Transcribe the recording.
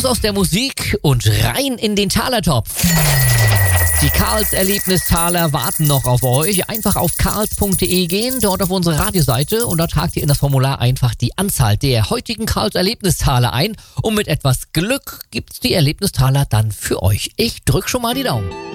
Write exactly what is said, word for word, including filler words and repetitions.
Aus der Musik und rein in den Talertopf. Die Karls Erlebnistaler warten noch auf euch. Einfach auf karls punkt de gehen, dort auf unsere Radioseite und dort tragt ihr in das Formular einfach die Anzahl der heutigen Karls Erlebnistaler ein und mit etwas Glück gibt's die Erlebnistaler dann für euch. Ich drück schon mal die Daumen.